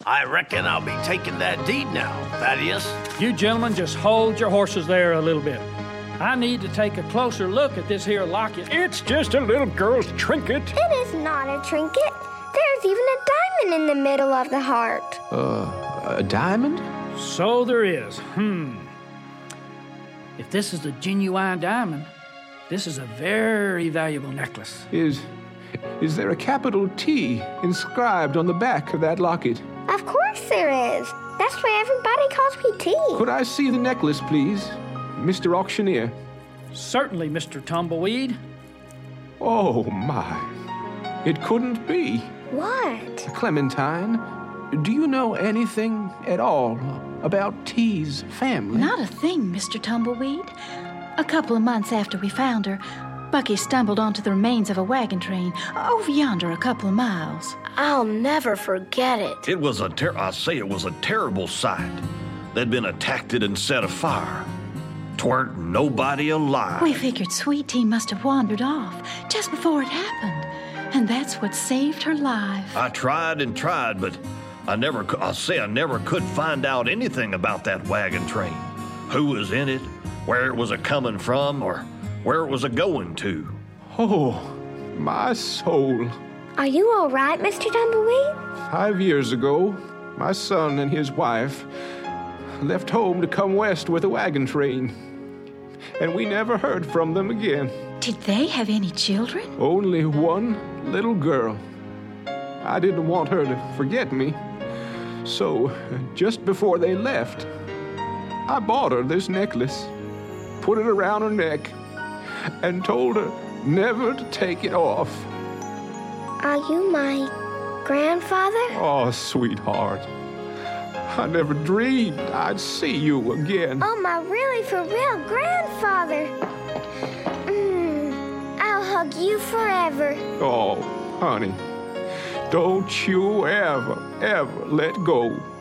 I reckon I'll be taking that deed now, Thaddeus. You gentlemen just hold your horses there a little bit. I need to take a closer look at this here locket. It's just a little girl's trinket. It is not a trinket. There's even a diamond in the middle of the heart. A diamond? So there is. If this is a genuine diamond, this is a very valuable necklace. Is there a capital T inscribed on the back of that locket? Of course there is. That's why everybody calls me T. Could I see the necklace, please, Mr. Auctioneer? Certainly, Mr. Tumbleweed. Oh, my. It couldn't be. What? Clementine, do you know anything at all about T's family? Not a thing, Mr. Tumbleweed. A couple of months after we found her, Bucky stumbled onto the remains of a wagon train over yonder a couple of miles. I'll never forget it. It was a terrible sight. They'd been attacked and set afire. 'Tweren't nobody alive. We figured Sweet Tea must have wandered off just before it happened, and that's what saved her life. I tried and tried, but I never could find out anything about that wagon train. Who was in it, where it was a-coming from, or where it was a-going to. Oh, my soul. Are you all right, Mr. Tumbleweed? 5 years ago, my son and his wife left home to come west with a wagon train, and we never heard from them again. Did they have any children? Only one little girl. I didn't want her to forget me, so just before they left, I bought her this necklace, put it around her neck, and told her never to take it off. Are you my grandfather? Oh, sweetheart. I never dreamed I'd see you again. Oh, my really for real grandfather. I'll hug you forever. Oh, honey, don't you ever let go.